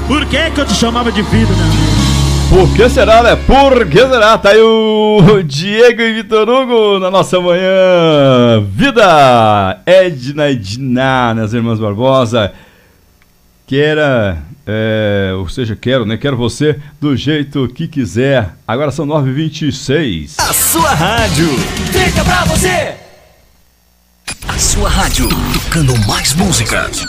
Por que eu te chamava de vida, meu amigo? Por que será, né? Por que será? Tá aí o Diego e Vitor Hugo na nossa manhã. Vida! Edna e Diná, nas Irmãs Barbosa. Quero, né? Quero você do jeito que quiser. Agora são 9h26. A sua rádio fica pra você. A sua rádio tocando mais músicas.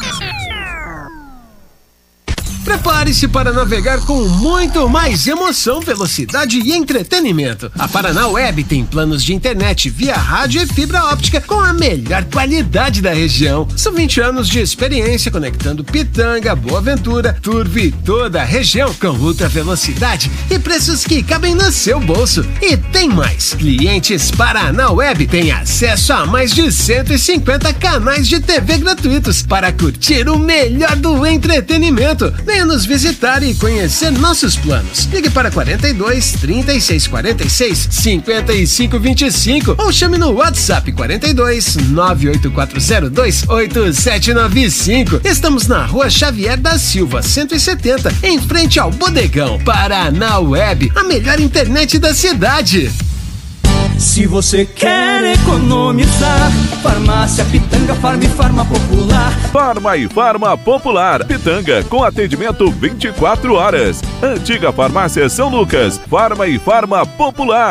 Prepare-se para navegar com muito mais emoção, velocidade e entretenimento. A Paraná Web tem planos de internet via rádio e fibra óptica com a melhor qualidade da região. São 20 anos de experiência conectando Pitanga, Boa Ventura, Turvo e toda a região com ultra velocidade e preços que cabem no seu bolso. E tem mais! Clientes Paraná Web têm acesso a mais de 150 canais de TV gratuitos para curtir o melhor do entretenimento. Venha nos visitar e conhecer nossos planos. Ligue para 42 36 46 55 25 ou chame no WhatsApp 42 98402 8795. Estamos na Rua Xavier da Silva 170, em frente ao Bodegão. Paraná Web, a melhor internet da cidade. Se você quer economizar, Farmácia Pitanga, Farma e Farma Popular. Farma e Farma Popular, Pitanga, com atendimento 24 horas. Antiga Farmácia São Lucas, Farma e Farma Popular.